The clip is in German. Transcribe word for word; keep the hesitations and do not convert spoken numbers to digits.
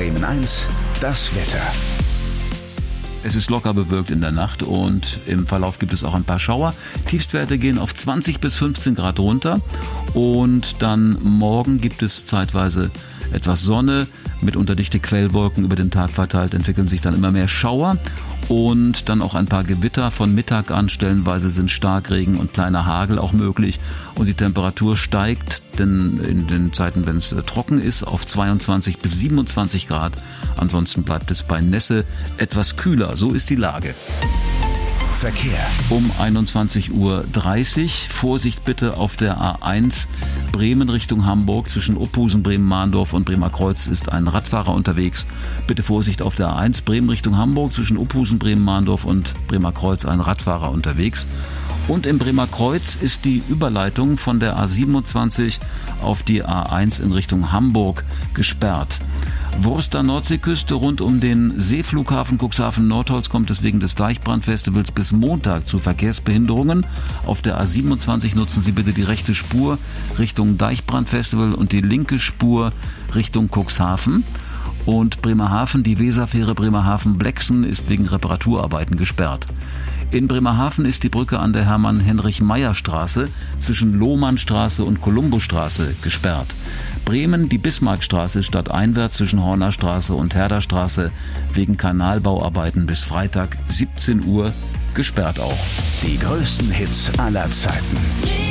Bremen eins, das Wetter. Es ist locker bewölkt in der Nacht und im Verlauf gibt es auch ein paar Schauer. Tiefstwerte gehen auf zwanzig bis fünfzehn Grad runter und dann morgen gibt es zeitweise etwas Sonne. Mitunter dichte Quellwolken über den Tag verteilt entwickeln sich dann immer mehr Schauer und dann auch ein paar Gewitter von Mittag an. Stellenweise sind Starkregen und kleiner Hagel auch möglich und die Temperatur steigt, denn in den Zeiten, wenn es trocken ist, auf zweiundzwanzig bis siebenundzwanzig Grad. Ansonsten bleibt es bei Nässe etwas kühler. So ist die Lage. Verkehr. Um einundzwanzig Uhr dreißig. Vorsicht bitte auf der A eins Bremen Richtung Hamburg. Zwischen Ophusen, Bremen-Mahndorf und Bremer Kreuz ist ein Radfahrer unterwegs. Bitte Vorsicht auf der A eins Bremen Richtung Hamburg. Zwischen Ophusen, Bremen-Mahndorf und Bremer Kreuz ein Radfahrer unterwegs. Und im Bremer Kreuz ist die Überleitung von der A siebenundzwanzig auf die A eins in Richtung Hamburg gesperrt. Wurster Nordseeküste rund um den Seeflughafen Cuxhaven-Nordholz kommt es wegen des Deichbrandfestivals bis Montag zu Verkehrsbehinderungen. Auf der A siebenundzwanzig nutzen Sie bitte die rechte Spur Richtung Deichbrandfestival und die linke Spur Richtung Cuxhaven. Und Bremerhaven, die Weserfähre Bremerhaven-Blexen ist wegen Reparaturarbeiten gesperrt. In Bremerhaven ist die Brücke an der Hermann-Heinrich-Meyer-Straße zwischen Lohmannstraße und Kolumbusstraße gesperrt. Bremen, die Bismarckstraße stadteinwärts zwischen Hornerstraße und Herderstraße wegen Kanalbauarbeiten bis Freitag siebzehn Uhr gesperrt auch. Die größten Hits aller Zeiten.